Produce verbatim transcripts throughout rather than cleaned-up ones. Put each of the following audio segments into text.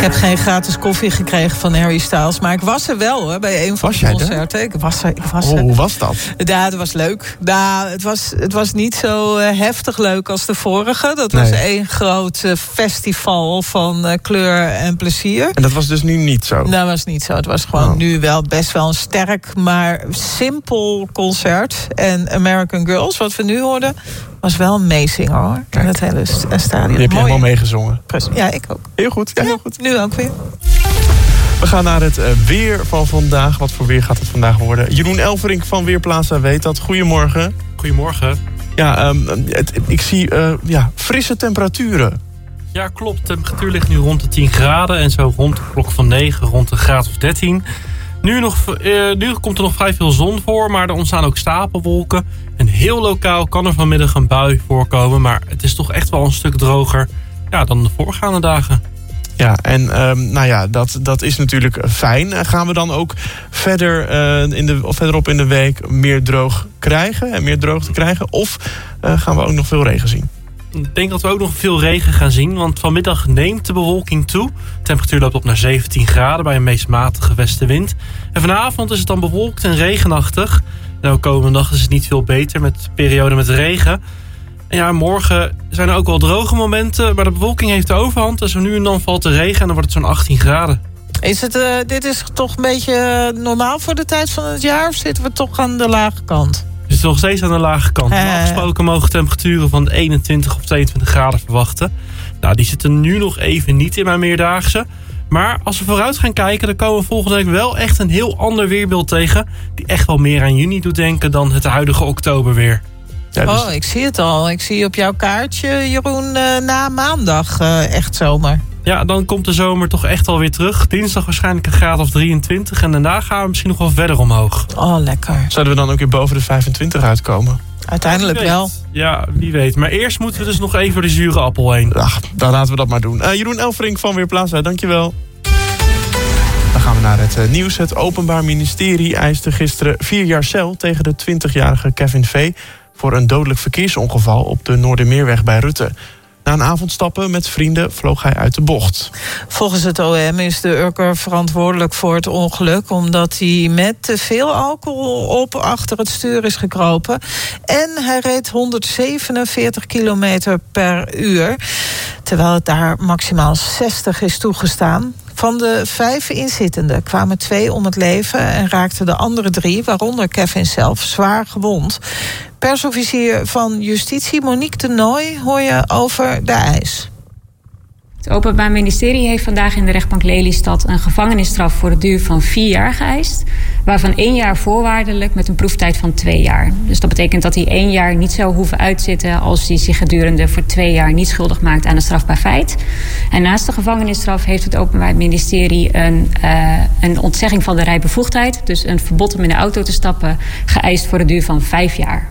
heb geen gratis koffie gekregen van Harry Styles, maar ik was er wel hoor, bij een van was de jij concerten. Ik was er. Ik was oh, er. Hoe was dat? Ja, het was leuk. Nou, het, was, het was niet zo uh, heftig leuk als de vorige. Dat was nee. één groot uh, festival van uh, kleur en plezier. En dat was dus nu niet zo? Dat was niet zo. Het was gewoon oh. nu wel best wel een sterk, maar simpel concert. En American Girls, wat we nu hoorden, was wel een meezinger hoor. Kijk. In het hele st- stadion. Die heb je Mooi. helemaal meegezongen. Precies. Ja, ik ook. Heel goed. Ja, heel goed. Ja, nu ook weer. We gaan naar het uh, weer van vandaag. Wat voor weer gaat het vandaag worden? Jeroen Elverink van Weerplaza weet dat. Goedemorgen. Goedemorgen. Ja, um, het, ik zie uh, ja, frisse temperaturen. Ja, klopt. De temperatuur ligt nu rond de tien graden. En zo rond de klok van negen, rond de graad of dertien. Nu, nog, uh, nu komt er nog vrij veel zon voor, maar er ontstaan ook stapelwolken. En heel lokaal kan er vanmiddag een bui voorkomen. Maar het is toch echt wel een stuk droger ja, dan de voorgaande dagen. Ja, en um, nou ja, dat, dat is natuurlijk fijn. Gaan we dan ook verder, uh, in de, of verderop in de week meer droog krijgen en meer droogte krijgen? Of uh, gaan we ook nog veel regen zien? Ik denk dat we ook nog veel regen gaan zien, want vanmiddag neemt de bewolking toe. De temperatuur loopt op naar zeventien graden bij een meest matige westenwind. En vanavond is het dan bewolkt en regenachtig. Nou, komende dag is het niet veel beter met perioden met regen. En ja, morgen zijn er ook wel droge momenten, maar de bewolking heeft de overhand. Dus nu en dan valt de regen en dan wordt het zo'n achttien graden. Is het, uh, dit is toch een beetje normaal voor de tijd van het jaar? Of zitten we toch aan de lage kant? We zitten nog steeds aan de lage kant. Uh, Normaal gesproken mogen temperaturen van eenentwintig of tweeëntwintig graden verwachten. Nou, die zitten nu nog even niet in mijn meerdaagse. Maar als we vooruit gaan kijken, dan komen we volgende week wel echt een heel ander weerbeeld tegen. Die echt wel meer aan juni doet denken dan het huidige oktoberweer. Ja, dus... Oh, ik zie het al. Ik zie op jouw kaartje, Jeroen, uh, na maandag uh, echt zomer. Ja, dan komt de zomer toch echt alweer terug. Dinsdag waarschijnlijk een graad of drieëntwintig. En daarna gaan we misschien nog wel verder omhoog. Oh, lekker. Zouden we dan ook weer boven de vijfentwintig uitkomen? Uiteindelijk wel. Ja, wie weet. Maar eerst moeten we dus nog even de zure appel heen. Ach, dan laten we dat maar doen. Uh, Jeroen Elverink van Weerplaza, dankjewel. Dan gaan we naar het uh, nieuws. Het Openbaar Ministerie eiste gisteren vier jaar cel tegen de twintigjarige Kevin V. voor een dodelijk verkeersongeval op de Noordermeerweg bij Rutte. Na een avondstappen met vrienden vloog hij uit de bocht. Volgens het O M is de Urker verantwoordelijk voor het ongeluk, omdat hij met te veel alcohol op achter het stuur is gekropen. En hij reed honderdzevenenveertig kilometer per uur, terwijl het daar maximaal zestig is toegestaan. Van de vijf inzittenden kwamen twee om het leven en raakten de andere drie, waaronder Kevin zelf, zwaar gewond. Persofficier van Justitie Monique de Nooy hoor je over de eis. Het Openbaar Ministerie heeft vandaag in de rechtbank Lelystad een gevangenisstraf voor de duur van vier jaar geëist, waarvan één jaar voorwaardelijk met een proeftijd van twee jaar. Dus dat betekent dat hij één jaar niet zou hoeven uitzitten als hij zich gedurende voor twee jaar niet schuldig maakt aan een strafbaar feit. En naast de gevangenisstraf heeft het Openbaar Ministerie een, uh, een ontzegging van de rijbevoegdheid, dus een verbod om in de auto te stappen, geëist voor de duur van vijf jaar.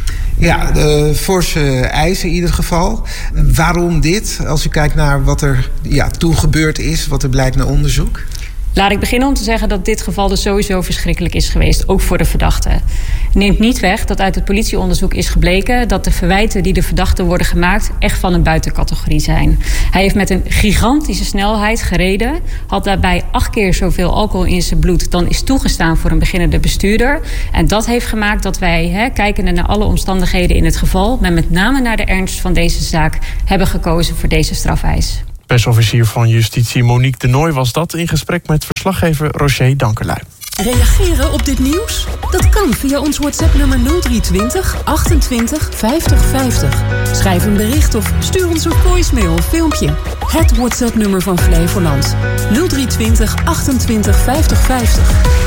Ja, de forse eisen in ieder geval. Waarom dit? Als u kijkt naar wat er ja, toen gebeurd is, wat er blijkt naar onderzoek. Laat ik beginnen om te zeggen dat dit geval dus sowieso verschrikkelijk is geweest, ook voor de verdachte. Neemt niet weg dat uit het politieonderzoek is gebleken dat de verwijten die de verdachte worden gemaakt echt van een buitencategorie zijn. Hij heeft met een gigantische snelheid gereden, had daarbij acht keer zoveel alcohol in zijn bloed dan is toegestaan voor een beginnende bestuurder. En dat heeft gemaakt dat wij, hè, kijkende naar alle omstandigheden in het geval, maar met name naar de ernst van deze zaak, hebben gekozen voor deze strafeis. Persofficier van Justitie Monique de Nooy was dat in gesprek met verslaggever Roger Dankerlui. Reageren op dit nieuws? Dat kan via ons WhatsApp-nummer nul drie twintig achtentwintig vijftig vijftig. Schrijf een bericht of stuur ons een voicemail of filmpje. Het WhatsApp-nummer van Flevoland. nul drie twintig achtentwintig vijftig vijftig.